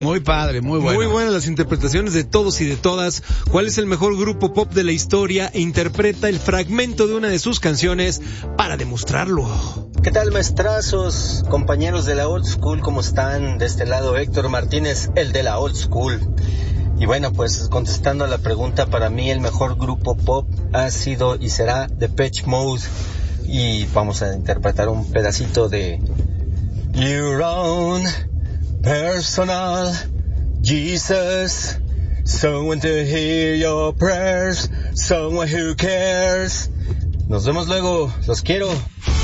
Muy padre, muy bueno. Muy buenas las interpretaciones de todos y de todas. ¿Cuál es el mejor grupo pop de la historia? E interpreta el fragmento de una de sus canciones para demostrarlo. ¿Qué tal, maestrazos, compañeros de la Old School? ¿Cómo están? De este lado, Héctor Martínez, el de la Old School. Y bueno, pues contestando a la pregunta, para mí el mejor grupo pop ha sido y será Depeche Mode. Y vamos a interpretar un pedacito de Your Own Personal Jesus, someone to hear your prayers, someone who cares. Nos vemos luego, los quiero.